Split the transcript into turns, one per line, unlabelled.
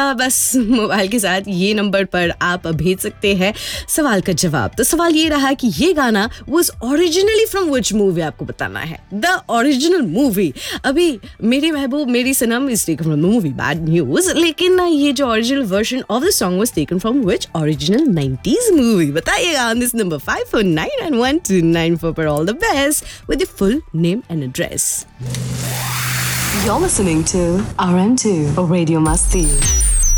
बस मोबाइल के साथ ये नंबर पर आप भेज सकते हैं सवाल का जवाब। तो सवाल ये रहा कि ये गाना was originally from which movie, आपको बताना है द ओरिजिनल मूवी। अभी मेरी महबूब मेरी सनम is taken from the movie bad news, लेकिन ये जो original version of the song was taken from which original 90s movie? बताइएगा ऑन दिस नंबर 54912994 पर। All the best with your full name and address.
You're listening to RM2 Radio Masti.